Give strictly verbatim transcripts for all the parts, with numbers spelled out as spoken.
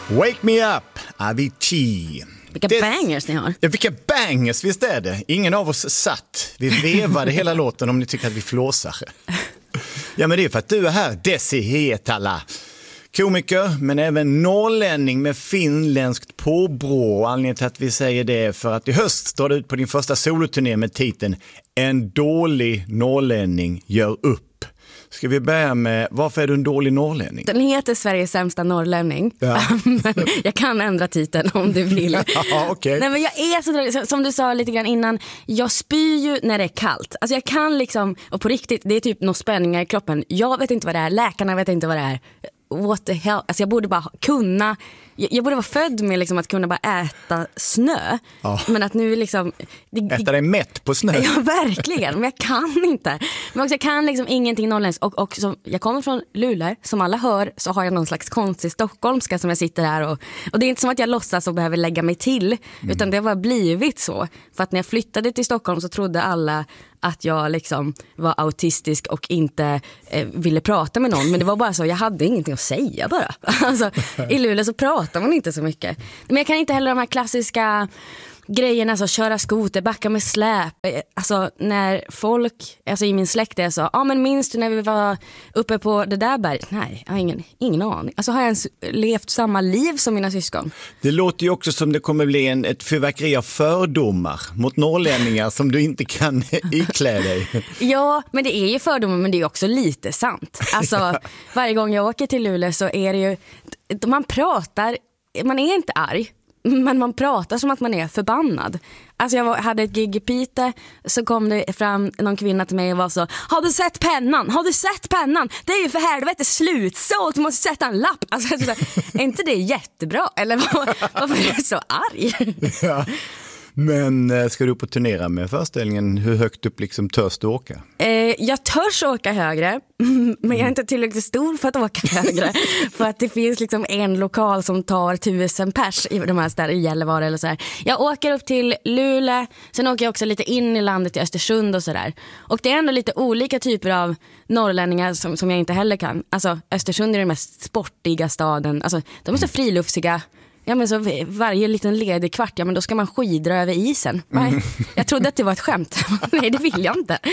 Wake me up, Avicii. Vilka det... bangers ni har. Ja, vilka bangers, visst är det. Ingen av oss satt. Vi vevade hela låten om ni tycker att vi flåsar. Ja, men det är för att du är här, Desi Hietala. Komiker, men även norrlänning med finländskt påbrå. Anledningen till att vi säger det är för att i höst står du ut på din första soloturné med titeln En dålig norrlänning gör upp. Ska vi börja med, varför är du en dålig norrlänning? Den heter Sveriges sämsta norrlänning. Ja. Men jag kan ändra titeln om du vill. Ja, okay. Nej, men jag är så dålig, som du sa lite grann innan, jag spyr ju när det är kallt. Alltså jag kan liksom, och på riktigt, det är typ några spänningar i kroppen. Jag vet inte vad det är, läkarna vet inte vad det är. What the hell? Alltså jag borde bara kunna, jag, jag borde vara född med liksom att kunna bara äta snö. Ja. Men att nu liksom det, äta dig mätt på snö. Ja, verkligen, men jag kan inte. Men också jag kan liksom ingenting norrländskt. Och, och som, jag kommer från Luleå, som alla hör, så har jag någon slags konstig stockholmska som jag sitter här och, och det är inte som att jag låtsas och behöver lägga mig till, mm. utan det har bara blivit så. För att när jag flyttade till Stockholm så trodde alla att jag liksom var autistisk och inte eh, ville prata med någon. Men det var bara så, jag hade ingenting att säga bara. Alltså, i Luleå så pratar man inte så mycket. Men jag kan inte heller de här klassiska grejerna, alltså köra skoter, backa med släp. Alltså när folk, alltså i min släkt är så, ja ah, men minns du när vi var uppe på det där berget? Nej, jag har ingen, ingen aning. Alltså har jag ens levt samma liv som mina syskon? Det låter ju också som det kommer bli en, ett fyrverkeri av fördomar mot norrlänningar som du inte kan iklä dig. Ja, men det är ju fördomar, men det är också lite sant. Alltså varje gång jag åker till Luleå så är det ju, man pratar, man är inte arg. Men man pratar som att man är förbannad. Alltså jag hade ett gig i Pite, så kom det fram någon kvinna till mig och var så: har du sett pennan? Har du sett pennan? Det är ju för helvete slutsålt, du måste sätta en lapp. Alltså, är inte det jättebra? Eller varför är du så arg? Ja. Men ska du upp och turnera med föreställningen? Hur högt upp liksom törs du åka? Eh, jag törs åka högre, men jag är inte tillräckligt stor för att åka högre. För att det finns liksom en lokal som tar tusen pers i de här städerna, i Gällivare eller så här. Jag åker upp till Luleå, sen åker jag också lite in i landet i Östersund och sådär. Och det är ändå lite olika typer av norrlänningar som, som jag inte heller kan. Alltså Östersund är den mest sportiga staden. Alltså de är så friluftsiga. Ja, men så varje liten ledig kvart, ja men då ska man skidra över isen. Nej, jag trodde att det var ett skämt. Nej, det vill jag inte.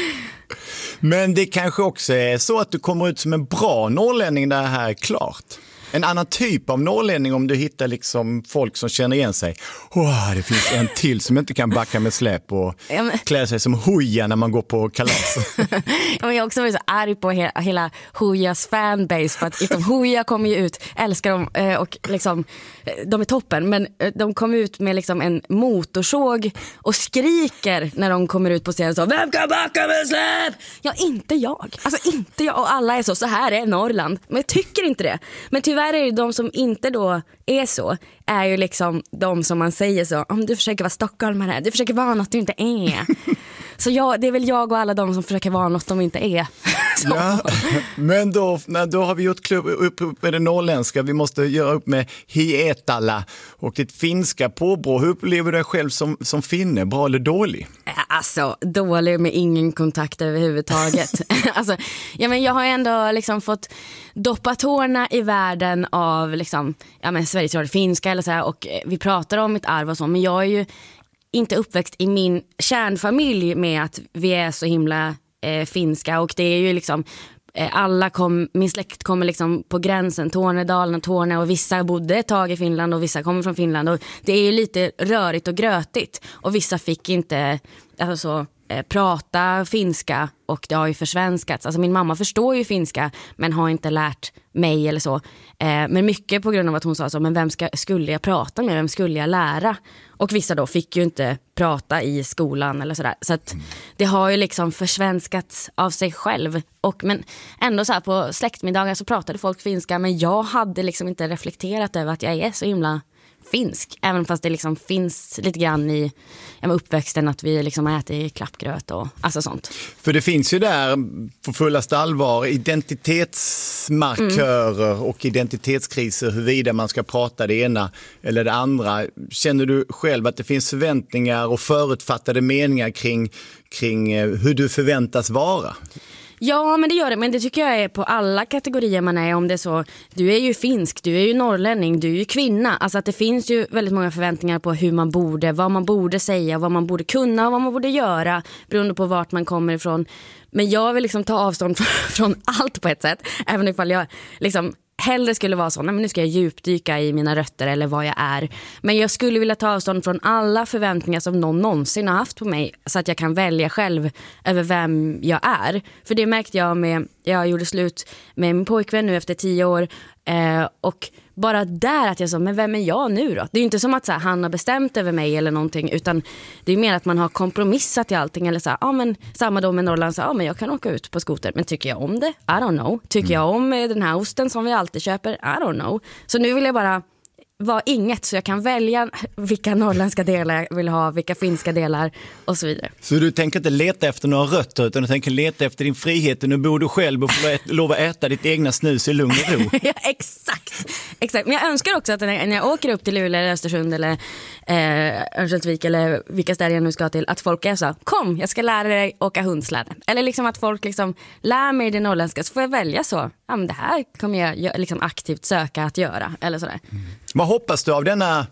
Men det kanske också är så att du kommer ut som en bra norrlänning där det här är klart. En annan typ av norrlänning om du hittar liksom folk som känner igen sig. Wow, det finns en till som inte kan backa med släp och ja, men... klä sig som Hooja när man går på kalas. Ja, men jag har också varit så arg på hela, hela Hoojas fanbase för att liksom, Hooja kommer ju ut, älskar dem och liksom, de är toppen, men de kommer ut med liksom en motorsåg och skriker när de kommer ut på scenen så: vem kan backa med släp? Ja, inte jag. Alltså inte jag, och alla är så, så här är Norrland. Men jag tycker inte det. Men tyvärr är det de som inte då är så, är ju liksom de som man säger så: om du försöker vara stockholmare, du försöker vara något du inte är. Så jag, det är väl jag och alla de som försöker vara något de inte är. Ja, men då, då har vi gjort klubb upp med det norrländska. Vi måste göra upp med Hietala och ditt finska påbrå. Hur upplever du dig själv som, som finne? Bra eller dålig? Alltså, dålig med ingen kontakt överhuvudtaget. Alltså, ja, men jag har ändå liksom fått doppa tårna i världen av liksom, ja, men Sveriges Radio finska eller så här, och vi pratar om mitt arv och så, men jag är ju inte uppväxt i min kärnfamilj med att vi är så himla eh, finska, och det är ju liksom eh, alla kom, min släkt kommer liksom på gränsen, Tornedalen och Torne, och vissa bodde ett tag i Finland och vissa kommer från Finland, och det är ju lite rörigt och grötigt, och vissa fick inte alltså, eh, prata finska, och det har ju försvenskats. Alltså min mamma förstår ju finska men har inte lärt mig eller så. Eh, men mycket på grund av att hon sa så: men vem ska, skulle jag prata med? Vem skulle jag lära? Och vissa då fick ju inte prata i skolan eller sådär. Så att det har ju liksom försvenskats av sig själv. Och, men ändå så här på släktmiddagar så pratade folk finska, men jag hade liksom inte reflekterat över att jag är så himla finsk, även fast det liksom finns lite grann i ja, uppväxten att vi liksom äter klappgröt och alltså sånt. För det finns ju där på fullaste allvar identitetsmarkörer mm. och identitetskriser, huruvida man ska prata det ena eller det andra. Känner du själv att det finns förväntningar och förutfattade meningar kring, kring hur du förväntas vara? Ja, men det gör det. Men det tycker jag är på alla kategorier man är. Om det är så, du är ju finsk, du är ju norrlänning, du är ju kvinna. Alltså att det finns ju väldigt många förväntningar på hur man borde, vad man borde säga, vad man borde kunna och vad man borde göra beroende på vart man kommer ifrån. Men jag vill liksom ta avstånd från, från allt på ett sätt. Även ifall jag liksom hellre skulle vara så, nej men nu ska jag djupdyka i mina rötter eller vad jag är. Men jag skulle vilja ta avstånd från alla förväntningar som någon någonsin har haft på mig, så att jag kan välja själv över vem jag är. För det märkte jag med, jag gjorde slut med min pojkvän nu efter tio år eh, och bara där att jag sa, men vem är jag nu då? Det är ju inte som att så här, han har bestämt över mig eller någonting, utan det är mer att man har kompromissat i allting. Eller så här, ja men samma då med Norrland, så ja men jag kan åka ut på skoter. Men tycker jag om det? I don't know. Tycker mm. jag om den här osten som vi alltid köper? I don't know. Så nu vill jag bara vara inget, så jag kan välja vilka norrländska delar jag vill ha, vilka finska delar och så vidare. Så du tänker inte leta efter några rötter, utan du tänker leta efter din frihet. Nu bor du själv och får lov att äta ditt egna snus i lugn och ro. Ja, exakt. exakt. Men jag önskar också att när jag åker upp till Luleå eller Östersund eller eh, Örnsköldsvik eller vilka städer jag nu ska till, att folk är så, kom, jag ska lära dig åka hundsläde. Eller liksom att folk liksom lär mig det norrländska, så får jag välja så. Ja, men det här kommer jag liksom aktivt söka att göra. Eller sådär. Mm. Vad hoppas du av denna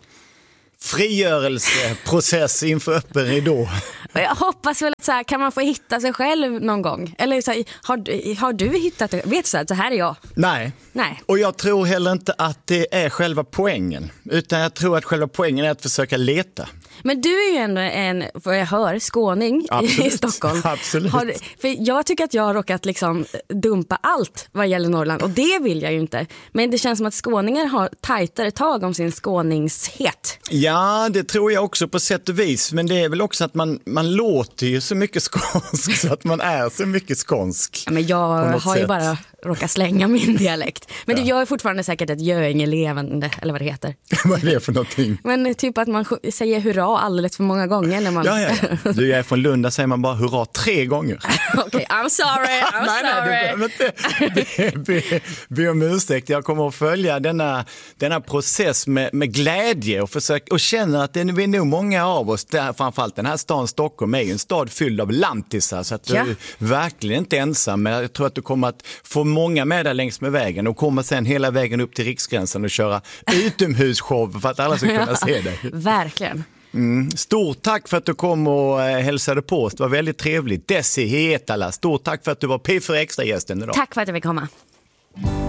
frigörelseprocess inför öppen ridå? Jag hoppas väl att så här, kan man få hitta sig själv någon gång? Eller så här, har, har du hittat det? Vet du så här, så här är jag? Nej. Nej. Och jag tror heller inte att det är själva poängen. Utan jag tror att själva poängen är att försöka leta. Men du är ju ändå en, vad jag hör, skåning. Absolut. I Stockholm. Absolut. Har, för jag tycker att jag har råkat liksom dumpa allt vad gäller Norrland. Och det vill jag ju inte. Men det känns som att skåningar har tajtare tag om sin skåningshet. Ja, det tror jag också på sätt och vis. Men det är väl också att man, man låter ju så mycket skånsk så att man är så mycket skånsk. Ja, men jag har sätt. ju bara råkat slänga min dialekt. Men ja. Det gör fortfarande säkert ett Göinge-levande, eller vad det heter. Vad är det för någonting? Men typ att man säger hurra alldeles för många gånger. När man... ja, ja, ja. Du är från Lund, säger man bara hurra tre gånger. Okej, okay, I'm sorry, I'm nej, sorry. Nej, du behöver inte be om ursäkt. Jag kommer att följa denna, denna process med, med glädje och, försöka, och känner att det är nog många av oss, där, framförallt den här staden Stockholm är en stad fylld av lantisar, så att du ja. är verkligen inte ensam. Men jag tror att du kommer att få många med där längs med vägen och kommer sen hela vägen upp till Riksgränsen och köra utomhusshow för att alla ska kunna se dig. Verkligen. Mm. Stort tack för att du kom och hälsade på oss. Det var väldigt trevligt. Desi Hietala, stort tack för att du var P fyra Extra-gästen idag. Tack för att jag fick komma.